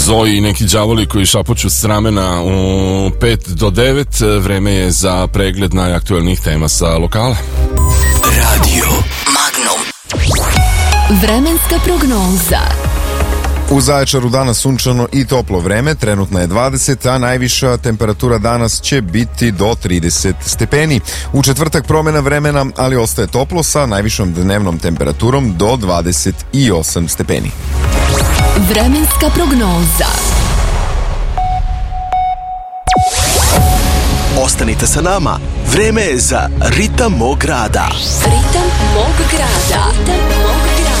Zoji i neki đavoli koji šapuću s ramena u 5 do 9. Vreme je za pregled najaktuelnijih tema sa lokala. Radio Magnum. Vremenska prognoza. U Zaječaru danas sunčano i toplo vreme, trenutno je 20, a najviša temperatura danas će biti do 30 stepeni. U četvrtak promjena vremena, ali ostaje toplo sa najvišom dnevnom temperaturom do 28 stepeni. Vremenska prognoza. Ostanite sa nama, vreme je za Ritam mog grada. Ritam mog grada. Ritam mog grada.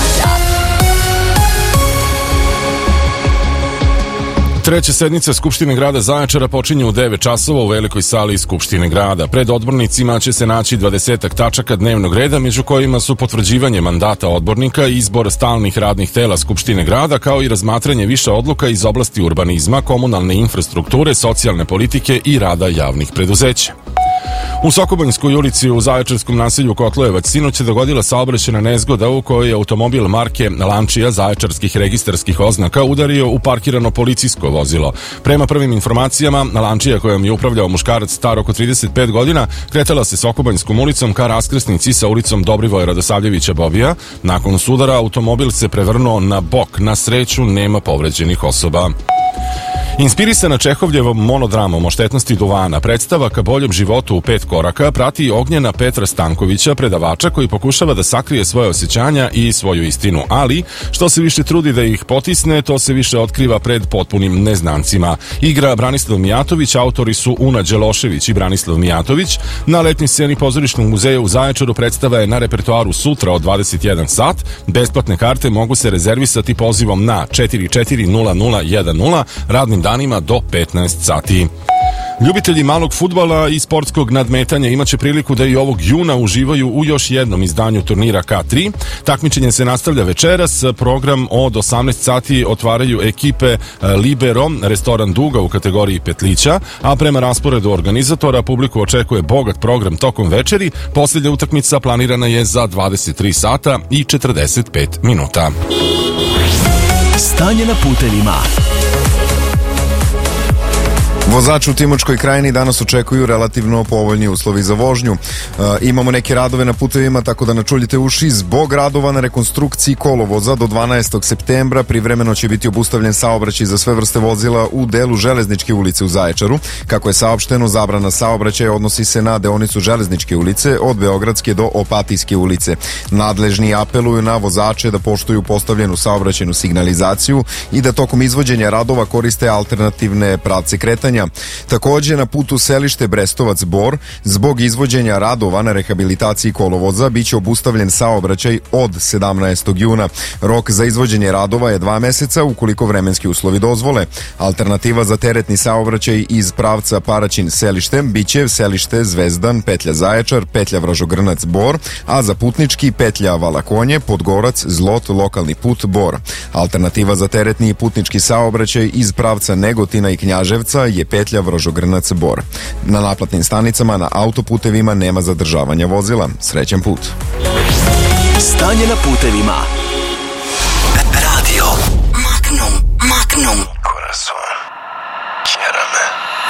Treća sednica Skupštine grada Zaječara počinje u 9 časova u velikoj sali Skupštine grada. Pred odbornicima će se naći 20 tačaka dnevnog reda, među kojima su potvrđivanje mandata odbornika, izbor stalnih radnih tela Skupštine grada, kao i razmatranje više odluka iz oblasti urbanizma, komunalne infrastrukture, socijalne politike i rada javnih preduzeća. U Sokobanjskoj ulici u zaječarskom naselju Kotlojevac sinoć se dogodila saobraćajna nezgoda u kojoj je automobil marke Lančija zaječarskih registarskih oznaka udario u parkirano policijsko vozilo. Prema prvim informacijama, Lančija kojom je upravljao muškarac star oko 35 godina kretala se Sokobanjskom ulicom ka raskrsnici sa ulicom Dobrivoja Radosavljevića Bobija. Nakon sudara automobil se prevrnuo na bok. Na sreću nema povređenih osoba. Inspirisana Čehovljevom monodramom o štetnosti duvana, predstava ka boljem životu u 5 koraka prati Ognjena Petra Stankovića, predavača koji pokušava da sakrije svoje osjećanja i svoju istinu, ali što se više trudi da ih potisne, to se više otkriva pred potpunim neznancima. Igra Branislav Mijatović, autori su Una Đelošević i Branislav Mijatović. Na letnjoj sceni Pozorišnog muzeja u Zaječaru predstava je na repertoaru sutra od 21 sat. Besplatne karte mogu se rezervisati pozivom na 440010, radnim danima do 15 sati. Ljubitelji malog fudbala i sportskog nadmetanja imaće priliku da i ovog juna uživaju u još jednom izdanju turnira K3. Takmičenje se nastavlja večeras, program od 18 sati otvaraju ekipe Libero, restoran Duga u kategoriji petlića, a prema rasporedu organizatora publiku očekuje bogat program tokom večeri. Posljednja utakmica planirana je za 23 sata i 45 minuta. Stanje na putevima. Vozači u Timočkoj krajini danas očekuju relativno povoljni uslovi za vožnju. Imamo neke radove na putevima, tako da načuljite uši. Zbog radova na rekonstrukciji kolovoza do 12. septembra privremeno će biti obustavljen saobraćaj za sve vrste vozila u delu Železničke ulice u Zaječaru. Kako je saopšteno, zabrana saobraćaja odnosi se na deonicu Železničke ulice od Beogradske do Opatijske ulice. Nadležni apeluju na vozače da poštuju postavljenu saobraćajnu signalizaciju i da tokom izvođenja radova koriste alternativne pravce kretanja. Takođe, na putu selište Brestovac-Bor, zbog izvođenja radova na rehabilitaciji kolovoza, biće obustavljen saobraćaj od 17. juna. Rok za izvođenje radova je 2 meseca ukoliko vremenski uslovi dozvole. Alternativa za teretni saobraćaj iz pravca Paraćin-Selište biće selište Zvezdan, petlja Zaječar, petlja Vražogrnac-Bor, a za putnički petlja Valakonje, Podgorac, Zlot, lokalni put Bor. Alternativa za teretni i putnički saobraćaj iz pravca Negotina i Knjaževca je petlja Vražogrnac Bor. Na naplatnim stanicama na autoputevima nema zadržavanja vozila. Srećan put. Stanje na putevima. Radio Magnum.